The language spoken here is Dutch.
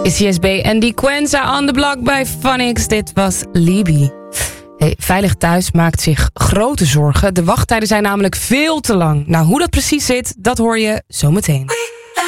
Is CSB en die Quenza on the block bij Phonics. Dit was Libby. Hey, Veilig Thuis maakt zich grote zorgen. De wachttijden zijn namelijk veel te lang. Nou, hoe dat precies zit, dat hoor je zo meteen.